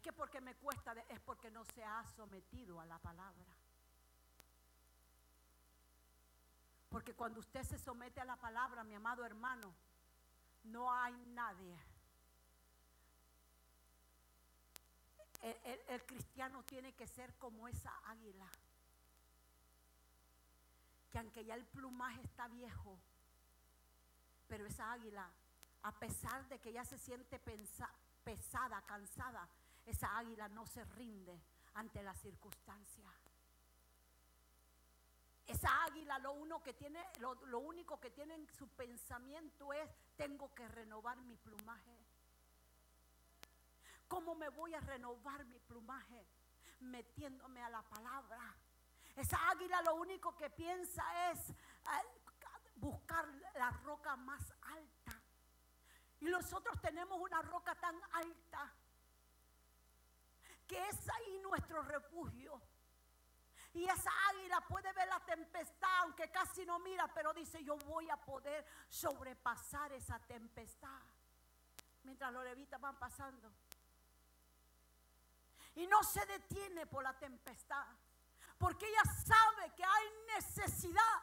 que porque me cuesta, es porque no se ha sometido a la palabra. Porque cuando usted se somete a la palabra, mi amado hermano, no hay nadie. El cristiano tiene que ser como esa águila, que aunque ya el plumaje está viejo, pero esa águila, a pesar de que ya se siente pesada, cansada, esa águila no se rinde ante la circunstancia. Esa águila lo único que tiene en su pensamiento es: tengo que renovar mi plumaje. ¿Cómo me voy a renovar mi plumaje? Metiéndome a la palabra. Esa águila lo único que piensa es buscar la roca más alta. Y nosotros tenemos una roca tan alta que es ahí nuestro refugio. Y esa águila puede ver la tempestad, aunque casi no mira, pero dice: yo voy a poder sobrepasar esa tempestad. Mientras los levitas van pasando. Y no se detiene por la tempestad, porque ella sabe que hay necesidad.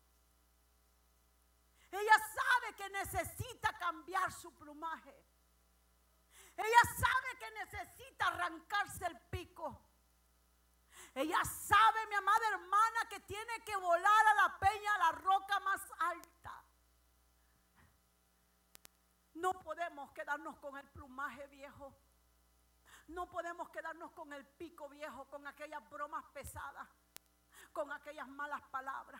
Ella sabe que necesita cambiar su plumaje. Ella sabe que necesita arrancarse el pico. Ella sabe, mi amada hermana, que tiene que volar a la peña, a la roca más alta. No podemos quedarnos con el plumaje viejo. No podemos quedarnos con el pico viejo, con aquellas bromas pesadas, con aquellas malas palabras.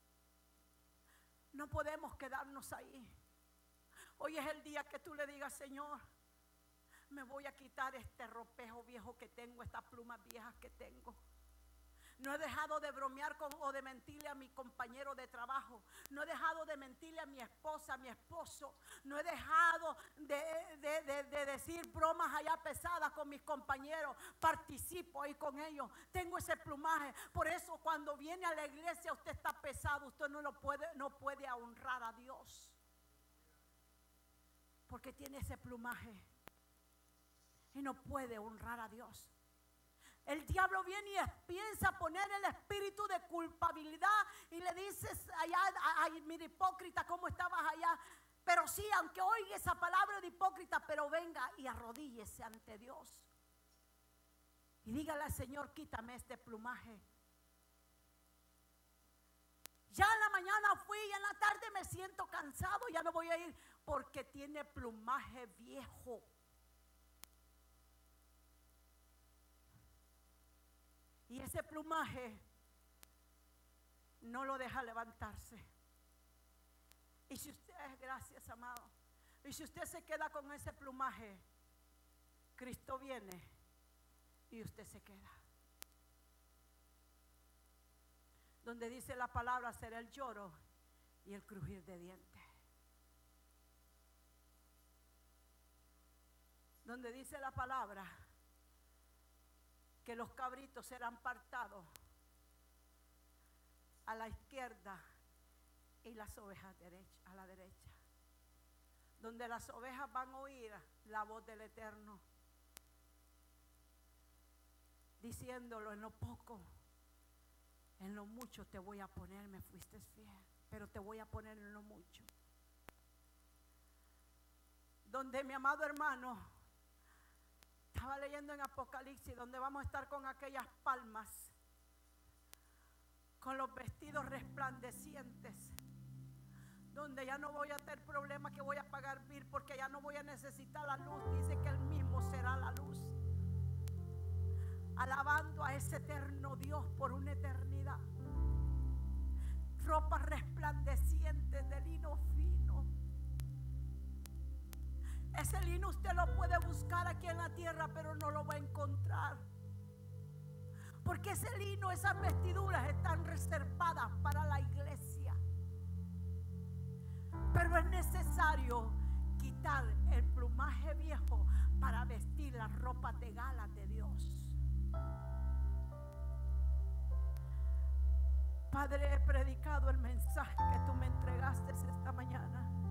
No podemos quedarnos ahí. Hoy es el día que tú le digas: Señor, me voy a quitar este ropejo viejo que tengo, estas plumas viejas que tengo. No he dejado de bromear o de mentirle a mi compañero de trabajo. No he dejado de mentirle a mi esposa, a mi esposo. No he dejado de decir bromas allá pesadas con mis compañeros. Participo ahí con ellos. Tengo ese plumaje. Por eso cuando viene a la iglesia usted está pesado. Usted no puede honrar a Dios. Porque tiene ese plumaje. Y no puede honrar a Dios. El diablo viene y piensa poner el espíritu de culpabilidad y le dices allá: ay, mira, hipócrita, ¿cómo estabas allá? Pero sí, aunque oiga esa palabra de hipócrita, pero venga y arrodíllese ante Dios. Y dígale al Señor: quítame este plumaje. Ya en la mañana fui y en la tarde me siento cansado, ya no voy a ir porque tiene plumaje viejo. Y ese plumaje no lo deja levantarse. Y si usted, gracias amado, y si usted se queda con ese plumaje, Cristo viene y usted se queda. Donde dice la palabra: será el lloro y el crujir de dientes. Donde dice la palabra que los cabritos serán partados a la izquierda y las ovejas a la derecha. Donde las ovejas van a oír la voz del Eterno, diciéndolo: en lo poco, en lo mucho te voy a poner, me fuiste fiel, pero te voy a poner en lo mucho. Donde, mi amado hermano, estaba leyendo en Apocalipsis, donde vamos a estar con aquellas palmas, con los vestidos resplandecientes, donde ya no voy a tener problema que voy a pagar bill, porque ya no voy a necesitar la luz. Dice que Él mismo será la luz, alabando a ese eterno Dios por una eternidad. Ropas resplandecientes de lino fino. Ese lino usted lo puede buscar aquí en la tierra, pero no lo va a encontrar. Porque ese lino, esas vestiduras están reservadas para la iglesia. Pero es necesario quitar el plumaje viejo para vestir las ropas de gala de Dios. Padre, he predicado el mensaje que tú me entregaste esta mañana.